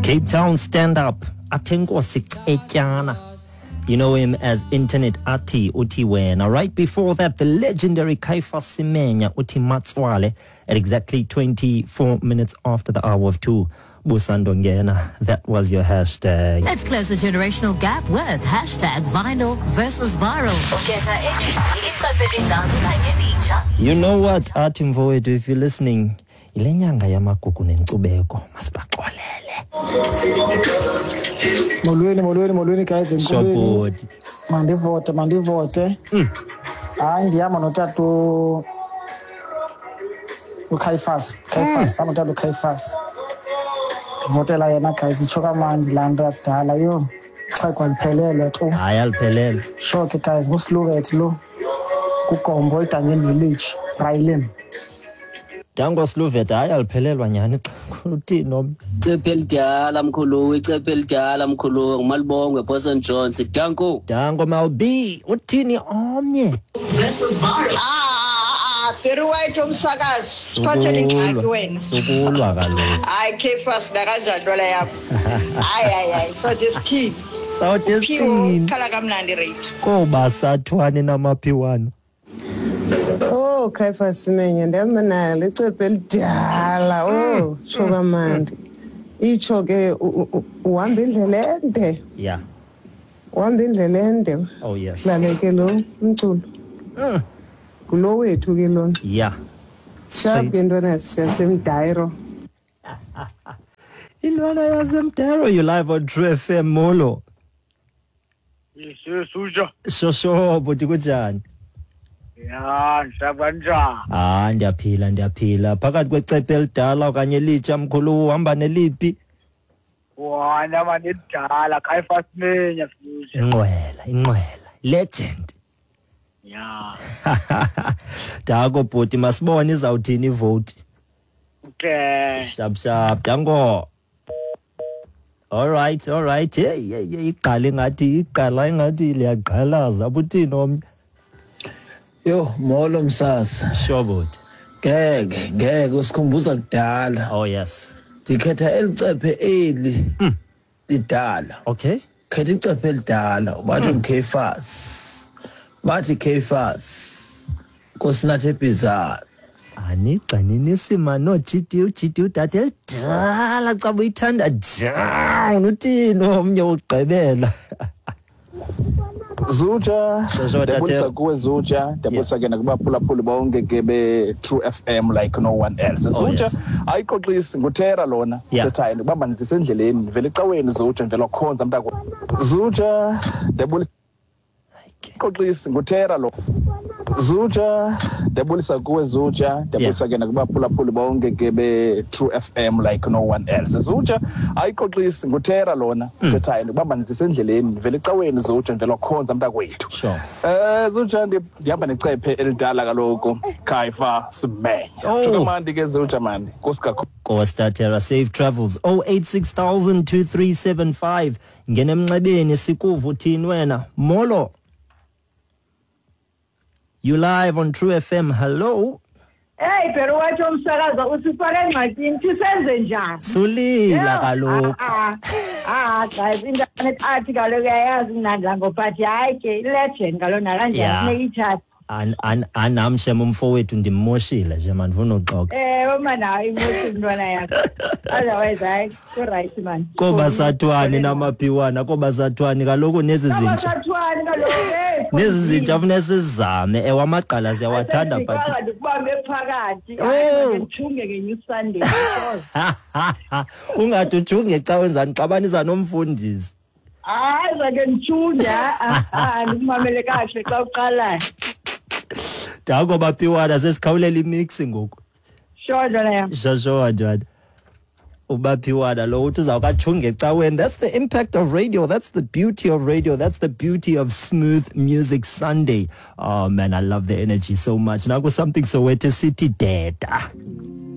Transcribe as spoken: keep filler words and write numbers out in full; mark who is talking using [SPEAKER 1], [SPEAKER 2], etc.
[SPEAKER 1] Cape Town stand up. Atenkosi Etyana. You know him as Internet Ati Uti Wena. Right before that, the legendary Caiphus Semenya Uti Matswale at exactly twenty-four minutes after the hour of two. Busandongena, that was your hashtag.
[SPEAKER 2] Let's close the generational gap with hashtag vinyl versus viral.
[SPEAKER 1] You know what, Atimvoedu, if you're listening, ile nyanga yamagugu nenkcubeko masibaxolele.
[SPEAKER 3] Molweni molweni molweni guys enkubeni. Mandivote mandivote.
[SPEAKER 1] Mm.
[SPEAKER 3] Hayi ndiyama notatu uCaiphus. Caiphus amotata uCaiphus. Votela yena guys ichoka manje landa yakudala yo. Xa kwaliphelele tu.
[SPEAKER 1] Hayi aliphelele.
[SPEAKER 3] Sure ke guys musluket lo. Kukombo iDangeni village, Railen.
[SPEAKER 1] Dango Sluvet hayi aliphelelwa nyani uthini nomnye.
[SPEAKER 4] Icephe elidala mkhulu, icephe elidala mkhulu, ngumalibongwe Boson Jones. Danko.
[SPEAKER 1] Dango Malbi, uthini omnye.
[SPEAKER 2] Versus viral.
[SPEAKER 5] Ah, pero white umsakazi. Siphathele ingxaki wena.
[SPEAKER 1] Sukulwa kaloku.
[SPEAKER 5] Hayi Caiphus nakanjani lola yakho. Hayi hayi hayi, so this key.
[SPEAKER 1] So destin.
[SPEAKER 5] Khala kamnandi rate.
[SPEAKER 1] Koba sathwane namaphiwana.
[SPEAKER 6] Oh, Caiphus Semenya ndiyamana licephe elidala. Oh, choka mandi. Icho ke uhamba indlela ende.
[SPEAKER 1] Yeah.
[SPEAKER 6] Uhamba indlela ende.
[SPEAKER 1] Oh yes.
[SPEAKER 6] Laleke lo umculo.
[SPEAKER 1] Mm.
[SPEAKER 6] Kulo wethu ke lona.
[SPEAKER 1] Yeah.
[SPEAKER 6] Sharp ke ntwana siyasemdairo.
[SPEAKER 1] Intwana yasemdairo, you live on True F M Molo.
[SPEAKER 7] Yes, Suja.
[SPEAKER 1] Shosho buti kunjani?
[SPEAKER 7] Ya, ngisabanjani?
[SPEAKER 1] Ah, ndiyaphila ndiyaphila. Phakathi kwecephe elidala okanye elitsha mkhulu uhamba neliphi?
[SPEAKER 7] Wona manje edala Caiphus Semenya Suja.
[SPEAKER 1] Inqwela, inqwela. Legend.
[SPEAKER 7] Ya.
[SPEAKER 1] Dango buti masibone izawuthini ivote.
[SPEAKER 7] Okay.
[SPEAKER 1] Sharp sharp Dango. All right, all right. Hey, hey, hey, iqala ngathi iqala ngathi liyaqhalaza buthini omnye.
[SPEAKER 8] Yo, molo msasa.
[SPEAKER 1] Shobot.
[SPEAKER 8] Ngeke, ngeke usikhumbuza kudala.
[SPEAKER 1] Oh yes.
[SPEAKER 8] Dikhetha elicephe eli.
[SPEAKER 1] Mm.
[SPEAKER 8] Lidala.
[SPEAKER 1] Okay.
[SPEAKER 8] Khetha icephe elidala, bathi uCaiphus. Bathi Caiphus. Kosinathe bizarre.
[SPEAKER 1] Ani qaninisi no G T U G T U data elidala xa uyithanda down uthini omnye ugqibela.
[SPEAKER 9] Zuja, ndabulisa kuwe Zuja, ndabulisa ke nakubaphulaphuli bonke ke be True F M like no one else. Zuja, ayixoxisi nguThera lona, sethayo ndibamba ndithi sendleleni, ndivela ecaweni Zuja, ndivela khonza mntako. Zuja, ndabulisa ayixoxisi nguThera lo. Zuja, ndabulisa kuwe Zuja, ndabulisa ke nakubaphulaphuli bonke ke be True F M like no one else. Zuja, ayixoxisi nguThera lona, sethayo ndibamba ndithi sendleleni, ndivela ecaweni Zuja, ndivela khonza mntakwethu.
[SPEAKER 1] Sure.
[SPEAKER 9] Eh Zuja ndihamba necephe elidala kaloku Caiphus Semenya. Choka mandi ke Zuja mandi. Nkosikakho.
[SPEAKER 1] Costa Terra Safe Travels oh eight six thousand two three seven five. Ngene emnxebeni sikuva uthini wena. Molo. You live on True F M. Hello.
[SPEAKER 5] Hey, pero wathi umsakaza usifaka engxakini sisenze njani?
[SPEAKER 1] Sulila kaloku.
[SPEAKER 5] Ah ah, guys, internet article uyayazi mnandla ngophathi hayi ke legend kalona kanjani neyithatha.
[SPEAKER 1] An an anamshe umfowethu ndimoshile nje man ndifuna uxoxa.
[SPEAKER 5] Eh mana hayi muthi intwana yakho. Otherwise hayi ku right man.
[SPEAKER 1] Koba sathwane namaphiwana, koba sathwane kaloku nezi zinto.
[SPEAKER 5] Koba sathwane kaloku.
[SPEAKER 1] Nezi zinto afuna sizame ewamaqala siyawathanda but
[SPEAKER 5] ndikubambe phakathi hayi ngithunge ke New Sunday because
[SPEAKER 1] ungathi ujunge xa wenzani xabanisa nomfundisi.
[SPEAKER 5] Hayi zake ngithunge ah ndikumamele kahle xa uqalayo.
[SPEAKER 1] Dango baphiwana sesikhawulela imix ngoku.
[SPEAKER 5] Sure njana yami.
[SPEAKER 1] Sure sure njana. Ubaphiwana lo uthi uzawukajunge ecaweni. That's the impact of radio. That's the beauty of radio. That's the beauty of Smooth Music Sunday. Oh man, I love the energy so much. Now go something so wet to city data.